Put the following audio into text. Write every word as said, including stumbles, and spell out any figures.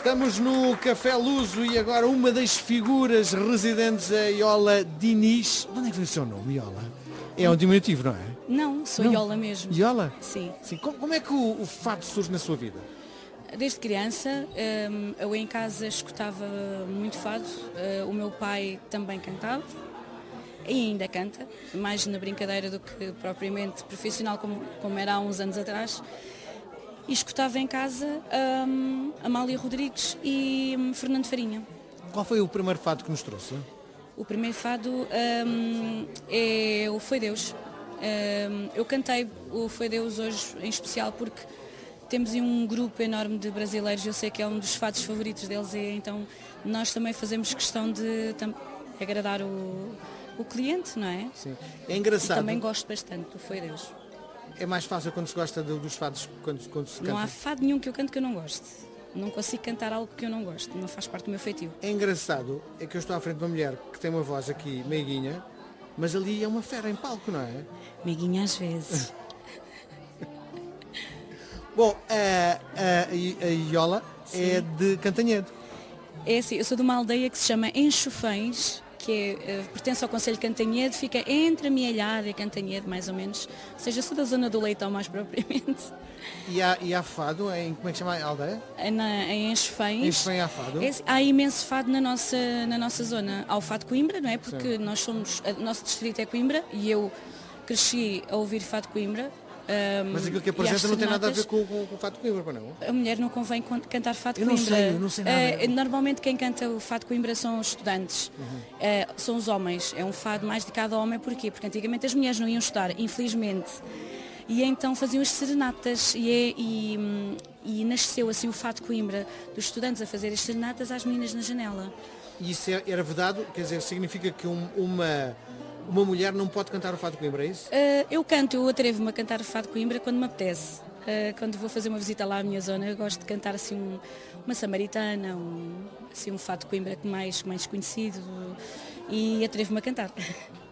Estamos no Café Luso e agora uma das figuras residentes é Iola Diniz. De onde é que vem o seu nome, Iola? É um diminutivo, não é? Não, sou Não. Iola mesmo. Iola? Sim. Sim. Como, como é que o, o fado surge na sua vida? Desde criança, hum, eu em casa escutava muito fado. Uh, o meu pai também cantava e ainda canta, mais na brincadeira do que propriamente profissional, como, como era há uns anos atrás. E escutava em casa hum, Amália Rodrigues e hum, Fernando Farinha. Qual foi o primeiro fado que nos trouxe? O primeiro fado hum, é o Foi Deus. Hum, eu cantei o Foi Deus hoje em especial porque temos aí um grupo enorme de brasileiros, eu sei que é um dos fados favoritos deles, e então nós também fazemos questão de tam- agradar o, o cliente, não é? Sim. É engraçado. E também gosto bastante do Foi Deus. É mais fácil quando se gosta de- dos fados, quando, quando se canta. Não há fado nenhum que eu canto que eu não goste. Não consigo cantar algo que eu não gosto, não faz parte do meu feitio. É engraçado, é que eu estou à frente de uma mulher que tem uma voz aqui meiguinha, mas ali é uma fera em palco, não é? Amiguinha às vezes. Bom, a, a, a Iola é de Cantanhedo. É assim, eu sou de uma aldeia que se chama Enxofães, que é, uh, pertence ao Concelho de Cantanhedo, fica entre Amealhada e Cantanhedo, mais ou menos. Ou seja, sou da zona do Leitão, mais propriamente. E há, e há fado em, como é que chama a aldeia? Na, em Enxofães. Em Espanha há fado? É, há imenso fado na nossa, na nossa zona. Há o fado de Coimbra, não é? Porque nós somos, o nosso distrito é Coimbra e eu cresci a ouvir fado de Coimbra. Um, Mas aquilo que apresenta não tem nada a ver com, com, com o fado de Coimbra, não? A mulher não convém con- cantar fado de Eu não Coimbra. sei, eu não sei nada. Uh, normalmente quem canta o fado de Coimbra são os estudantes, Uhum. uh, são os homens. É um fado mais dedicado ao homem, porquê? Porque antigamente as mulheres não iam estudar, infelizmente. E então faziam as serenatas e, é- e, hum, e nasceu assim o fado de Coimbra, dos estudantes a fazer as serenatas às meninas na janela. E isso é- era vedado? Quer dizer, significa que um- uma, uma mulher não pode cantar o fado de Coimbra, é isso? Uh, eu canto, eu atrevo-me a cantar o fado de Coimbra quando me apetece. Uh, quando vou fazer uma visita lá à minha zona, eu gosto de cantar assim um- uma samaritana, um, assim um fado de Coimbra que mais, mais conhecido, e atrevo-me a cantar.